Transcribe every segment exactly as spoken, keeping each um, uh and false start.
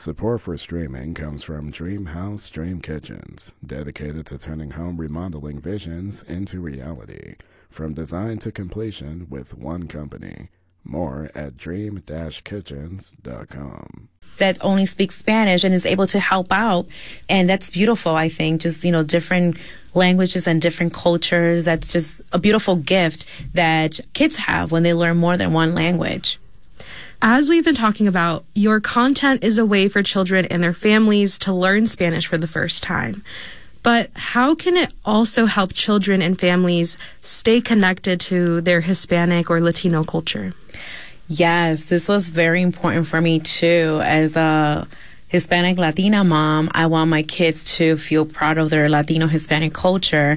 Support for streaming comes from Dreamhouse Dream Kitchens, dedicated to turning home remodeling visions into reality. From design to completion with one company. More at dream dash kitchens dot com. That only speaks Spanish and is able to help out. And that's beautiful, I think. Just, you know, different languages and different cultures. That's just a beautiful gift that kids have when they learn more than one language. As we've been talking about, your content is a way for children and their families to learn Spanish for the first time. But how can it also help children and families stay connected to their Hispanic or Latino culture? Yes, this was very important for me too. As a Hispanic Latina mom, I want my kids to feel proud of their Latino Hispanic culture.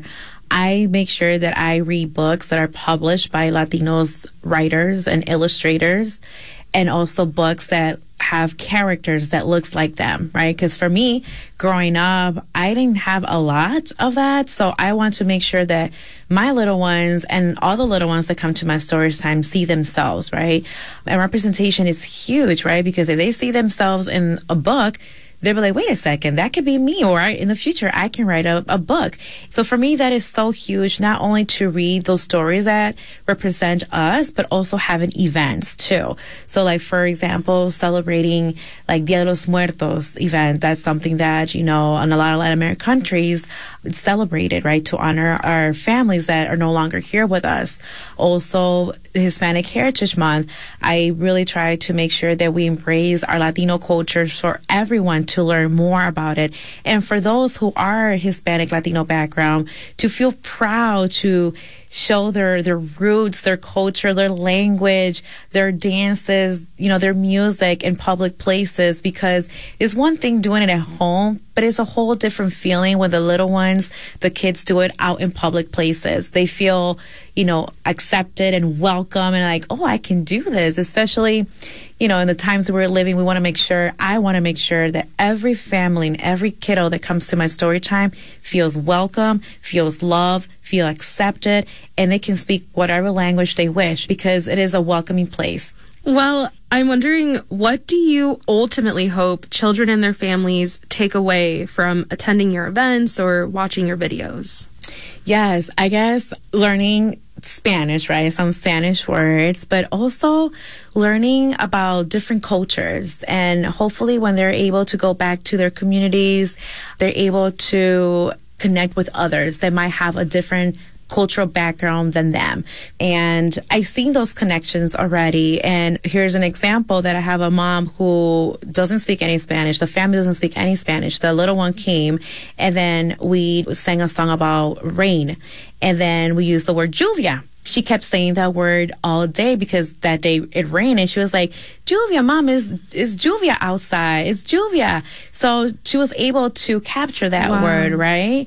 I make sure that I read books that are published by Latinos writers and illustrators, and also books that have characters that looks like them, right? Because for me, growing up, I didn't have a lot of that. So I want to make sure that my little ones and all the little ones that come to my story time see themselves, right? And representation is huge, right? Because if they see themselves in a book, they'll be like, wait a second, that could be me, or in the future, I can write a, a book. So for me, that is so huge, not only to read those stories that represent us, but also having events too. So like, for example, celebrating like Dia de los Muertos event, that's something that, you know, in a lot of Latin American countries, it's celebrated, right, to honor our families that are no longer here with us. Also, Hispanic Heritage Month, I really try to make sure that we embrace our Latino culture for everyone to learn more about it. And for those who are Hispanic Latino background, to feel proud to show their, their roots, their culture, their language, their dances, you know, their music in public places, because it's one thing doing it at home, but it's a whole different feeling when the little ones, the kids do it out in public places. They feel, you know, accepted and welcome and like, oh, I can do this. Especially, you know, in the times we're living, we want to make sure, I want to make sure that every family and every kiddo that comes to my story time feels welcome, feels loved, feel accepted, and they can speak whatever language they wish because it is a welcoming place. Well, I'm wondering, what do you ultimately hope children and their families take away from attending your events or watching your videos? Yes, I guess learning Spanish, right? Some Spanish words, but also learning about different cultures. And hopefully when they're able to go back to their communities, they're able to connect with others that might have a different cultural background than them. And I've seen those connections already. And here's an example that I have a mom who doesn't speak any Spanish. The family doesn't speak any Spanish. The little one came and then we sang a song about rain. And then we used the word lluvia. She kept saying that word all day because that day it rained, and she was like, "Lluvia, mom, is is lluvia outside? It's lluvia." So she was able to capture that wow. word, right?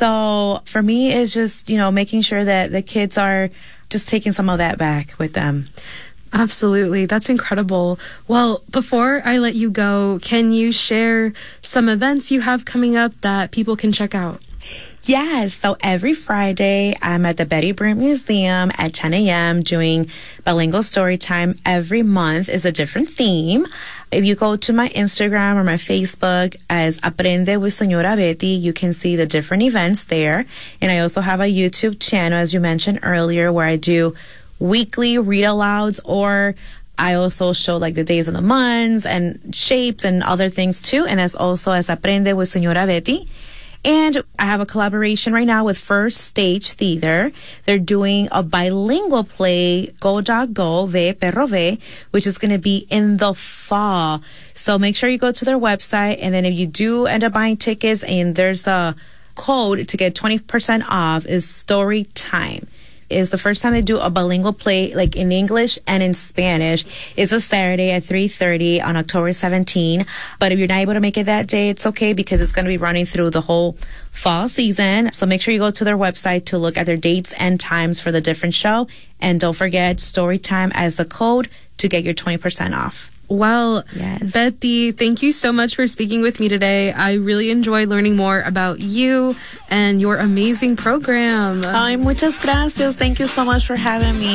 So for me, it's just, you know, making sure that the kids are just taking some of that back with them. Absolutely. That's incredible. Well, before I let you go, can you share some events you have coming up that people can check out? Yes. So every Friday, I'm at the Betty Brant Museum at ten a.m. doing bilingual story time. Every month is a different theme. If you go to my Instagram or my Facebook as Aprende with Señora Betty, you can see the different events there. And I also have a YouTube channel, as you mentioned earlier, where I do weekly read-alouds, or I also show like the days of the months and shapes and other things too. And that's also as Aprende with Señora Betty. And I have a collaboration right now with First Stage Theater. They're doing a bilingual play, Go Dog Go, Ve Perro Ve, which is going to be in the fall. So make sure you go to their website. And then if you do end up buying tickets, and there's a code to get twenty percent off, is Story Time. It's the first time they do a bilingual play, like in English and in Spanish. It's a Saturday at three thirty on October seventeenth. But if you're not able to make it that day, it's okay, because it's going to be running through the whole fall season. So make sure you go to their website to look at their dates and times for the different show. And don't forget Storytime as the code to get your twenty percent off. Well, yes. Betty, thank you so much for speaking with me today. I really enjoyed learning more about you and your amazing program. Ay, muchas gracias. Thank you so much for having me.